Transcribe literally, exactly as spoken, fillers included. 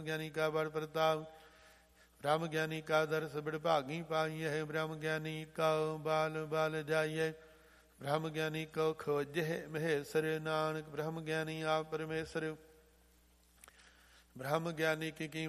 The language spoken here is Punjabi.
ਗਿਆਨੀ ਕਾ ਬੜ ਪ੍ਰਤਾਪ, ਬ੍ਰਹਮ ਗਿਆਨੀ ਕਾ ਦਰਸ ਬਿੜਭਾਗੀ ਪਾਈਐ, ਬ੍ਰਹਮ ਗਿਆਨੀ ਕਉ ਬਾਲ ਬਾਲ ਜਾਈਐ, ਬ੍ਰਹਮ ਗਿਆਨੀ ਕਉ ਖੋਜਹਿ ਮਹੇਸਰ, ਨਾਨਕ ਬ੍ਰਹਮ ਗਿਆਨੀ ਆਪ ਪਰਮੇਸ਼ਰ। ਬ੍ਰਹਮ ਗਿਆਨੀ ਕੀ